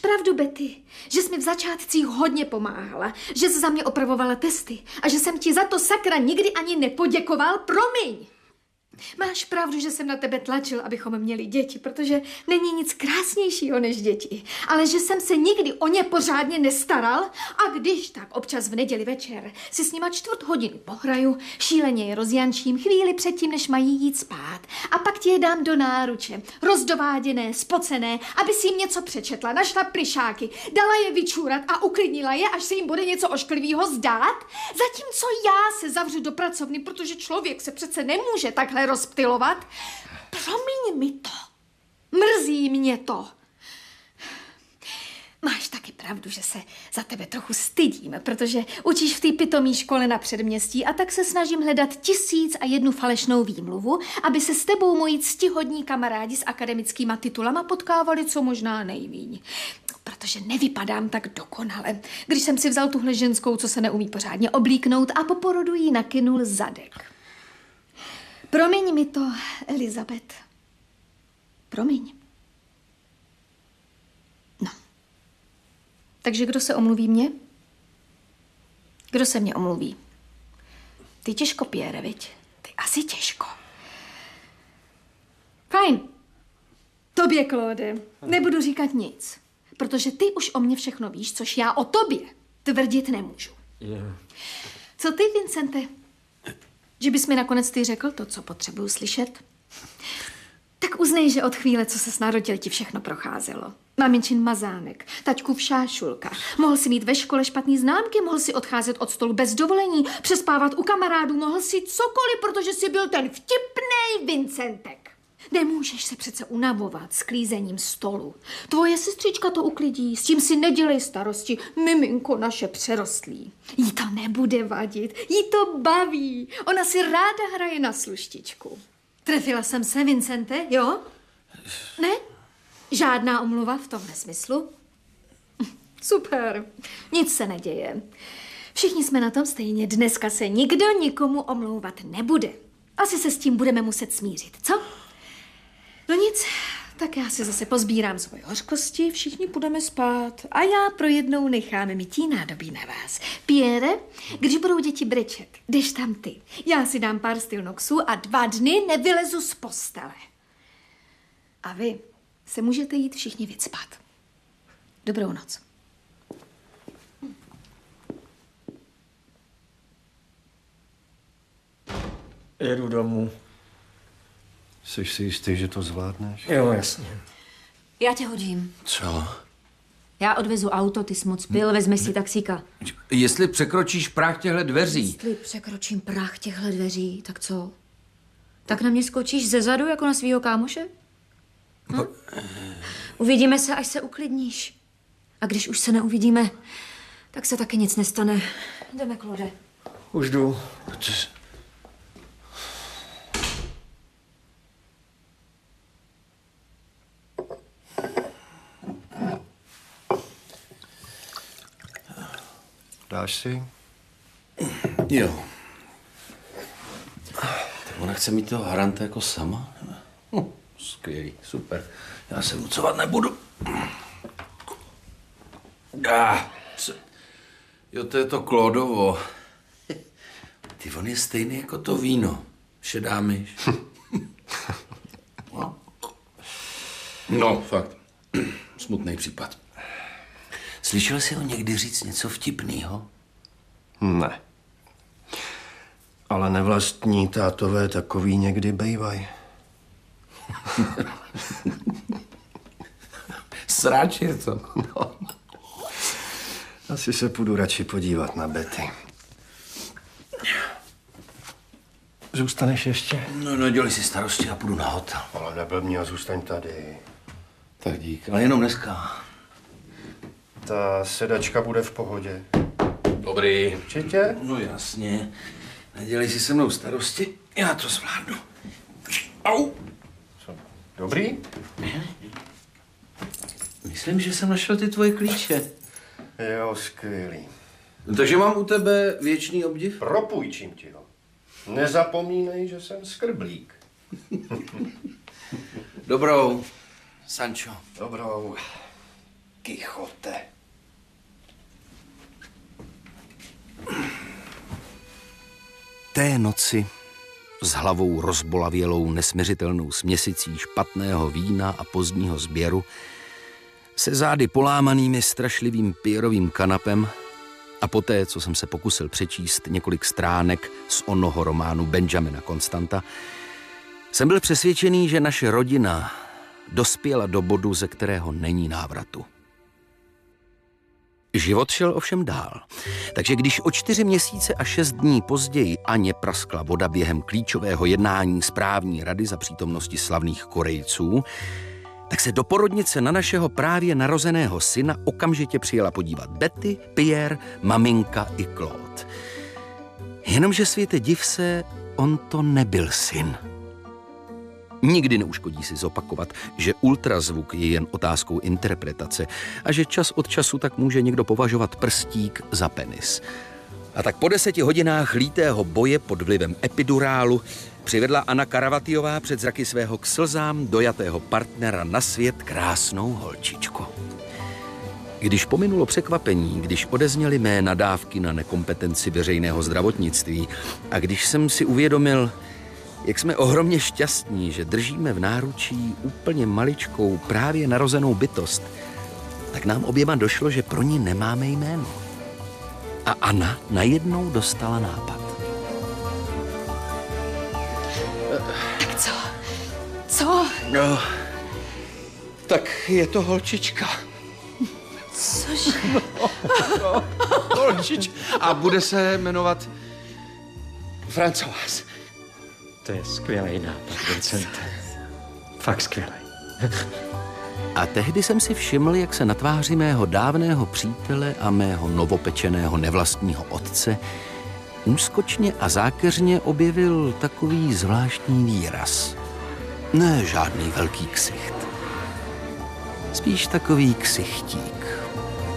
pravdu, Betty, že jsi mi v začátcích hodně pomáhala, že jsi za mě opravovala testy a že jsem ti za to sakra nikdy ani nepoděkoval, promiň. Máš pravdu, že jsem na tebe tlačil, abychom měli děti, protože není nic krásnějšího než děti. Ale že jsem se nikdy o ně pořádně nestaral a když tak občas v neděli večer si s nima 1/4 hodiny pohraju, šíleně je rozjančím chvíli předtím, než mají jít spát. A pak ti je dám do náruče, rozdováděné, spocené, aby si jim něco přečetla, našla plyšáky, dala je vyčůrat a uklidnila je, až se jim bude něco ošklivého zdát. Zatímco já se zavřu do pracovny, protože člověk se přece nemůže takhle rozptylovat. Promiň mi to. Mrzí mě to. Máš taky pravdu, že se za tebe trochu stydím, protože učíš v té pitomý škole na předměstí a tak se snažím hledat 1001 falešnou výmluvu, aby se s tebou moji ctihodní kamarádi s akademickýma titulama potkávali co možná nejmíň. Protože nevypadám tak dokonale. Když jsem si vzal tuhle ženskou, co se neumí pořádně oblíknout a po porodu jí nakynul zadek. Promiň mi to, Elizabeth. Promiň. No. Takže kdo se omluví mě? Kdo se mě omluví? Ty těžko, Pierre, viď? Ty asi těžko. Fajn. Tobě, Claude, nebudu říkat nic, protože ty už o mně všechno víš, což já o tobě tvrdit nemůžu. Co ty, Vincente? Že bys mi nakonec ty řekl to, co potřebuju slyšet? Tak uznej, že od chvíle, co se s narodil, ti všechno procházelo. Maminčin mazánek, taťkův šášulka. Mohl si mít ve škole špatný známky, mohl si odcházet od stolu bez dovolení, přespávat u kamarádů, mohl si cokoliv, protože jsi byl ten vtipnej Vincentek. Nemůžeš se přece unavovat sklízením stolu. Tvoje sestřička to uklidí, s tím si nedělej starosti, miminko naše přerostlý. Jí to nebude vadit, jí to baví. Ona si ráda hraje na sluštičku. Trefila jsem se, Vincente, jo? Ne? Žádná omluva v tomhle smyslu? Super, nic se neděje. Všichni jsme na tom stejně, dneska se nikdo nikomu omlouvat nebude. Asi se s tím budeme muset smířit, co? No nic, tak já si zase pozbírám svoje hořkosti, všichni půjdeme spát a já pro jednou nechám mytí nádobí na vás. Pierre, když budou děti brečet, jdeš tam ty. Já si dám pár Stilnoxů a 2 dny nevylezu z postele. A vy se můžete jít všichni vycpat. Dobrou noc. Jedu domů. Jsi si jistý, že to zvládneš? Jo, jasně. Já tě hodím. Co? Já odvezu auto, ty jsi moc pil, vezmi si taxíka. Jestli překročíš práh těchto dveří. Jestli překročím práh těchto dveří, tak co? Tak na mě skočíš zezadu jako na svýho kámoše? Hm? Uvidíme se, až se uklidníš. A když už se neuvidíme, tak se taky nic nestane. Jdeme, Claude. Už jdu. Dáš si? Jo. Tak ona chce mít toho haranta jako sama? Skvělý, super. Já se nucovat nebudu. Jo, to je to Claudovo. Ty, on je stejný jako to víno. Šedá myš. No, fakt. Smutný případ. Slyšel jsi ho někdy říct něco vtipného? Ne. Ale nevlastní tátové takový někdy bejvaj. Sráč je to. No. Asi se půjdu radši podívat na Betty. Zůstaneš ještě? No, nedělej si starosti, já půjdu na hotel. Ale neblbni a zůstaň tady. Tak dík, ale jenom dneska. Ta sedačka bude v pohodě. Dobrý. Určitě? No jasně. Nedělej si se mnou starosti, já to zvládnu. Au! Co? Dobrý? Myslím, že jsem našel ty tvoje klíče. Jo, skvělý. No, takže mám u tebe věčný obdiv? Propůjčím ti ho. Nezapomínej, že jsem skrblík. Dobrou, Sancho. Dobrou. Kichote. Té noci s hlavou rozbolavělou nesměřitelnou směsicí špatného vína a pozdního sběru, se zády polámanými strašlivým pyrovým kanapem a poté, co jsem se pokusil přečíst několik stránek z onoho románu Benjamina Constanta, jsem byl přesvědčený, že naše rodina dospěla do bodu, ze kterého není návratu. Život šel ovšem dál. Takže když o 4 měsíce a 6 dní později Aně praskla voda během klíčového jednání správní rady za přítomnosti slavných Korejců, tak se do porodnice na našeho právě narozeného syna okamžitě přijela podívat Betty, Pierre, maminka i Claude. Jenomže světe div se, on to nebyl syn. Nikdy neuškodí si zopakovat, že ultrazvuk je jen otázkou interpretace a že čas od času tak může někdo považovat prstík za penis. A tak po 10 hodinách lítého boje pod vlivem epidurálu přivedla Anna Karavatiová před zraky svého k slzám dojatého partnera na svět krásnou holčičku. Když pominulo překvapení, když odezněly mé nadávky na nekompetenci veřejného zdravotnictví a když jsem si uvědomil, jak jsme ohromně šťastní, že držíme v náručí úplně maličkou, právě narozenou bytost, tak nám oběma došlo, že pro ní nemáme jméno. A Anna najednou dostala nápad. Tak co? Co? No, tak je to holčička. Cože? Holčička. A bude se jmenovat Françoise. To je skvělý nápad, Vincente. Fakt skvělý. A tehdy jsem si všiml, jak se na tváři mého dávného přítele a mého novopečeného nevlastního otce úskočně a zákeřně objevil takový zvláštní výraz. Ne žádný velký ksicht. Spíš takový ksichtík.